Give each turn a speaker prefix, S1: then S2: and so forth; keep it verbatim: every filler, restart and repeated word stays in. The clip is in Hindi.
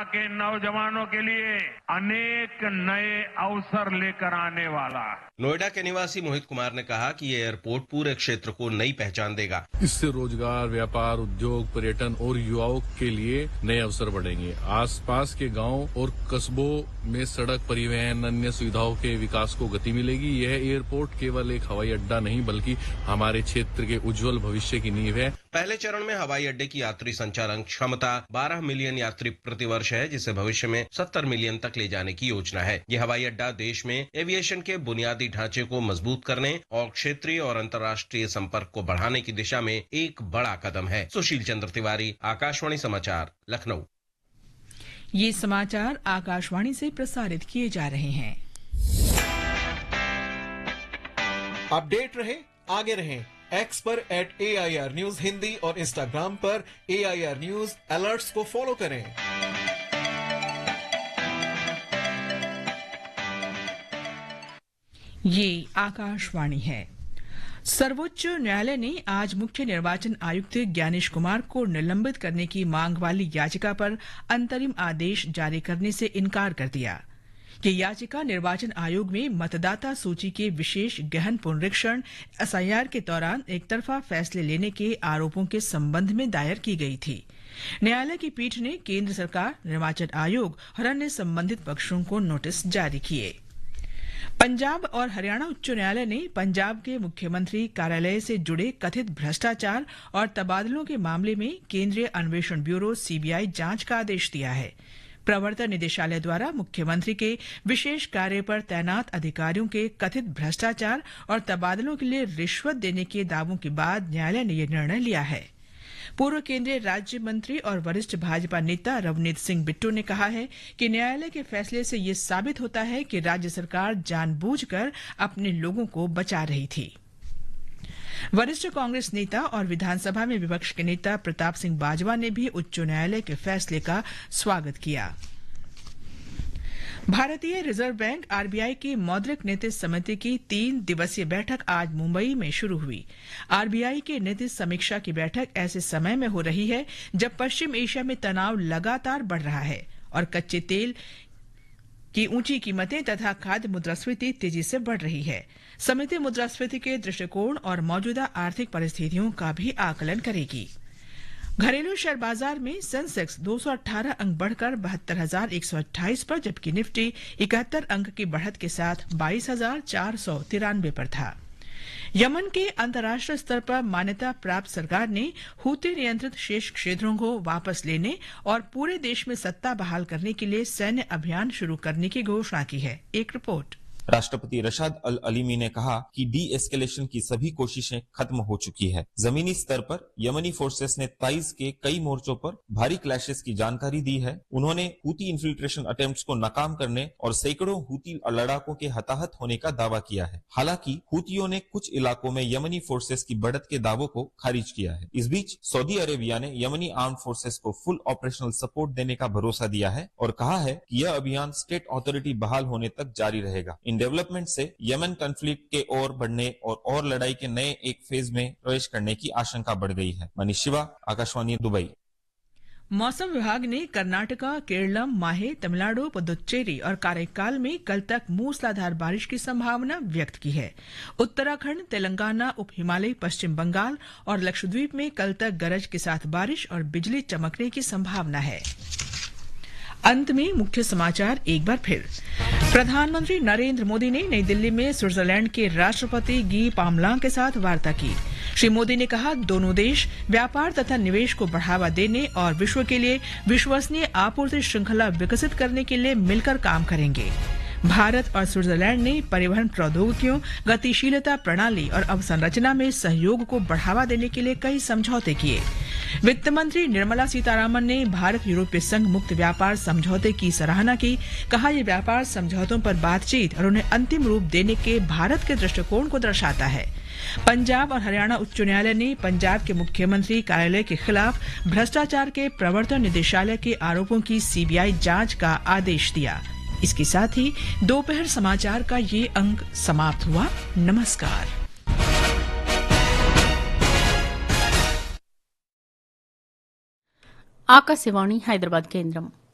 S1: के नौजवानों के लिए अनेक नए अवसर लेकर आने वाला है।
S2: नोएडा के निवासी मोहित कुमार ने कहा कि ये एयरपोर्ट पूरे क्षेत्र को नई पहचान देगा।
S3: इससे रोजगार, व्यापार, उद्योग, पर्यटन और युवाओं के लिए नए अवसर बढ़ेंगे। आसपास के गांव और कस्बों में सड़क, परिवहन, अन्य सुविधाओं के विकास को गति मिलेगी। यह एयरपोर्ट केवल एक हवाई अड्डा नहीं बल्कि हमारे क्षेत्र के उज्जवल भविष्य की नींव है।
S2: पहले चरण में हवाई अड्डे की यात्री संचालन क्षमता बारह मिलियन यात्री प्रतिवर्ष है, जिसे भविष्य में सत्तर मिलियन तक ले जाने की योजना है। ये हवाई अड्डा देश में एविएशन के बुनियादी ढांचे को मजबूत करने और क्षेत्रीय और अंतर्राष्ट्रीय संपर्क को बढ़ाने की दिशा में एक बड़ा कदम है। सुशील चंद्र तिवारी, आकाशवाणी समाचार, लखनऊ।
S4: ये समाचार आकाशवाणी से प्रसारित किए जा रहे हैं।
S5: अपडेट रहे, आगे रहें। एक्स पर eight A I R news Hindi और इंस्टाग्राम पर ए आई आर न्यूज अलर्ट्स को फॉलो करें।
S4: ये आकाशवाणी है। सर्वोच्च न्यायालय ने आज मुख्य निर्वाचन आयुक्त ज्ञानेश कुमार को निलंबित करने की मांग वाली याचिका पर अंतरिम आदेश जारी करने से इनकार कर दिया। ये याचिका निर्वाचन आयोग में मतदाता सूची के विशेष गहन पुनरीक्षण एस आई आर के दौरान एकतरफा फैसले लेने के आरोपों के संबंध में दायर की गई थी। न्यायालय की पीठ ने केंद्र सरकार, निर्वाचन आयोग और अन्य संबंधित पक्षों को नोटिस जारी किए। पंजाब और हरियाणा उच्च न्यायालय ने पंजाब के मुख्यमंत्री कार्यालय से जुड़े कथित भ्रष्टाचार और तबादलों के मामले में केंद्रीय अन्वेषण ब्यूरो सी बी आई जांच का आदेश दिया है। प्रवर्तन निदेशालय द्वारा मुख्यमंत्री के विशेष कार्य पर तैनात अधिकारियों के कथित भ्रष्टाचार और तबादलों के लिए रिश्वत देने के दावों के बाद न्यायालय ने यह निर्णय लिया है। पूर्व केंद्रीय राज्य मंत्री और वरिष्ठ भाजपा नेता रवनीत सिंह बिट्टू ने कहा है कि न्यायालय के फैसले से ये साबित होता है कि राज्य सरकार जानबूझकर अपने लोगों को बचा रही थी। वरिष्ठ कांग्रेस नेता और विधानसभा में विपक्ष के नेता प्रताप सिंह बाजवा ने भी उच्च न्यायालय के फैसले का स्वागत किया। भारतीय reserve bank R B I की मौद्रिक नीति समिति की तीन दिवसीय बैठक आज मुंबई में शुरू हुई। आर बी आई की नीति समीक्षा की बैठक ऐसे समय में हो रही है जब पश्चिम एशिया में तनाव लगातार बढ़ रहा है और कच्चे तेल की ऊंची कीमतें तथा खाद्य मुद्रास्फीति तेजी से बढ़ रही है। समिति मुद्रास्फीति के दृष्टिकोण और मौजूदा आर्थिक परिस्थितियों का भी आकलन करेगी। घरेलू शेयर बाजार में सेंसेक्स दो सौ अठारह अंक बढ़कर बहत्तर हजार एक सौ अट्ठाईस पर, जबकि निफ्टी इकहत्तर अंक की बढ़त के साथ बाईस हजार चार सौ तिरानवे पर था। यमन के अंतर्राष्ट्रीय स्तर पर मान्यता प्राप्त सरकार ने हूती नियंत्रित शेष क्षेत्रों को वापस लेने और पूरे देश में सत्ता बहाल करने के लिए सैन्य अभियान शुरू करने की घोषणा की है। एक रिपोर्ट।
S6: राष्ट्रपति रशाद अल अलीमी ने कहा कि डी एस्केलेशन की सभी कोशिशें खत्म हो चुकी है। जमीनी स्तर पर यमनी फोर्सेस ने ताइज के कई मोर्चों पर भारी क्लैशेस की जानकारी दी है। उन्होंने हूती इन्फिल्ट्रेशन अटेम्प्ट्स को नाकाम करने और सैकड़ों हूती लड़ाकों के हताहत होने का दावा किया है। हालांकि हूतियों ने कुछ इलाकों में यमनी फोर्सेस की बढ़त के दावों को खारिज किया है। इस बीच सऊदी अरेबिया ने यमनी आर्म्ड फोर्सेस को फुल ऑपरेशनल सपोर्ट देने का भरोसा दिया है और कहा है कि यह अभियान स्टेट अथॉरिटी बहाल होने तक जारी रहेगा। डेवलपमेंट से यमन कॉन्फ्लिक्ट के ओर बढ़ने और और लड़ाई के नए एक फेज में प्रवेश करने की आशंका बढ़ गई है। मनीष शिवा, आकाशवाणी, दुबई।
S4: मौसम विभाग ने कर्नाटका, केरलम, माहे, तमिलनाडु, पुदुच्चेरी और काराइकाल में कल तक मूसलाधार बारिश की संभावना व्यक्त की है। उत्तराखंड, तेलंगाना, उप हिमालय, पश्चिम बंगाल और लक्षद्वीप में कल तक गरज के साथ बारिश और बिजली चमकने की संभावना है। अंत में मुख्य समाचार एक बार फिर। प्रधानमंत्री नरेंद्र मोदी ने नई दिल्ली में स्विट्जरलैंड के राष्ट्रपति गी पामलांग के साथ वार्ता की। श्री मोदी ने कहा, दोनों देश व्यापार तथा निवेश को बढ़ावा देने और विश्व के लिए विश्वसनीय आपूर्ति श्रृंखला विकसित करने के लिए मिलकर काम करेंगे। भारत और स्विट्जरलैंड ने परिवहन प्रौद्योगिकियों, गतिशीलता प्रणाली और अवसंरचना में सहयोग को बढ़ावा देने के लिए कई समझौते किए। वित्त मंत्री निर्मला सीतारामन ने भारत यूरोपीय संघ मुक्त व्यापार समझौते की सराहना की। कहा, यह व्यापार समझौतों पर बातचीत और उन्हें अंतिम रूप देने के भारत के दृष्टिकोण को दर्शाता है। पंजाब और हरियाणा उच्च न्यायालय ने पंजाब के मुख्यमंत्री कार्यालय के खिलाफ भ्रष्टाचार के प्रवर्तन निदेशालय के आरोपों की सी बी आई जांच का आदेश दिया। इसके साथ ही दोपहर समाचार का ये अंक समाप्त हुआ। नमस्कार।
S7: ఆకాశవాణి హైదరాబాద్ కేంద్రం